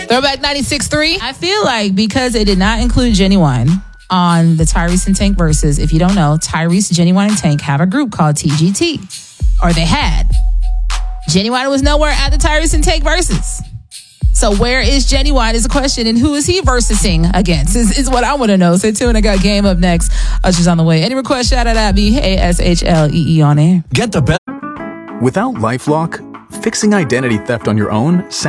Throwback 96.3. I feel like because it did not include Genuine on the Tyrese and Tank verses, if you don't know, Tyrese, Genuine, and Tank have a group called TGT. Or they had. Genuine was nowhere at the Tyrese and Tank verses. So where is Genuine is a question, and who is he versing against is what I want to know. Stay tuned. I got Game up next. Usher's on the way. Any request, shout out at me, ASHLEE on air. Get the best. Without LifeLock, fixing identity theft on your own